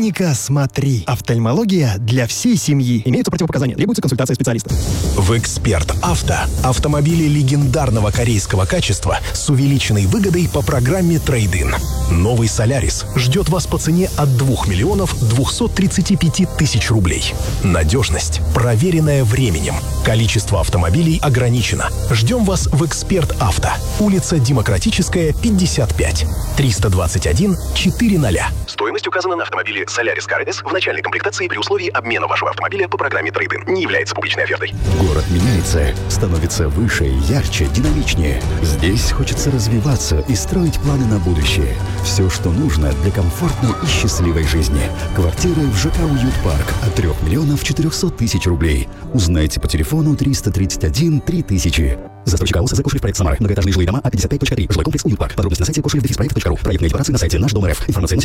Клиника «Смотри». Офтальмология для всей семьи. Имеются противопоказания. Требуется консультация специалиста. В «Эксперт Авто» автомобили легендарного корейского качества с увеличенной выгодой по программе «Трейд-ин». Новый «Солярис» ждет вас по цене от 2 235 000 рублей. Надежность, проверенная временем. Количество автомобилей ограничено. Ждем вас в «Эксперт Авто». Улица Демократическая, 55. 321 400. Стоимость указана на автомобиле Solaris Car S в начальной комплектации при условии обмена вашего автомобиля по программе Trade-in. Не является публичной офертой. Город меняется, становится выше, ярче, динамичнее. Здесь хочется развиваться и строить планы на будущее. Все, что нужно для комфортной и счастливой жизни. Квартиры в ЖК «Уют-Парк» от 3 400 000 рублей. Узнайте по телефону 331 3000. Застройщик АОС «Кошелев-проект Самара». Многоэтажные жилые дома А55.3. Жилой комплекс «Уют-Парк». Подробности на сайте кошелев-проект.ру. Проектные декларации на сайте «Наш дом РФ». Информация